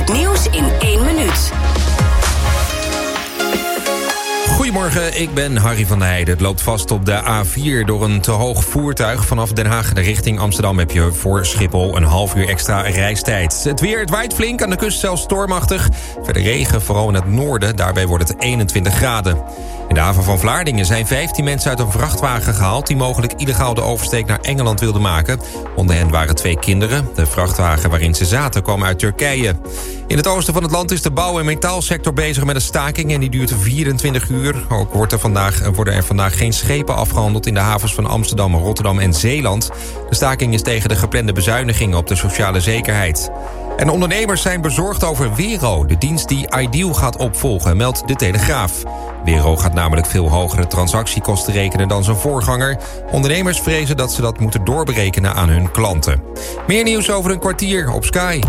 Het nieuws in 1 minuut. Goedemorgen, ik ben Harry van der Heijden. Het loopt vast op de A4 door een te hoog voertuig. Vanaf Den Haag richting Amsterdam heb je voor Schiphol een half uur extra reistijd. Het weer, het waait flink, aan de kust zelfs stormachtig. Verder regen, vooral in het noorden. Daarbij wordt het 21 graden. In de haven van Vlaardingen zijn 15 mensen uit een vrachtwagen gehaald... die mogelijk illegaal de oversteek naar Engeland wilden maken. Onder hen waren 2 kinderen. De vrachtwagen waarin ze zaten kwam uit Turkije. In het oosten van het land is de bouw- en metaalsector bezig met een staking... en die duurt 24 uur. Ook worden er vandaag geen schepen afgehandeld... in de havens van Amsterdam, Rotterdam en Zeeland. De staking is tegen de geplande bezuinigingen op de sociale zekerheid. En ondernemers zijn bezorgd over Wero, de dienst die Ideal gaat opvolgen, meldt de Telegraaf. Wero gaat namelijk veel hogere transactiekosten rekenen dan zijn voorganger. Ondernemers vrezen dat ze dat moeten doorberekenen aan hun klanten. Meer nieuws over een kwartier op Sky.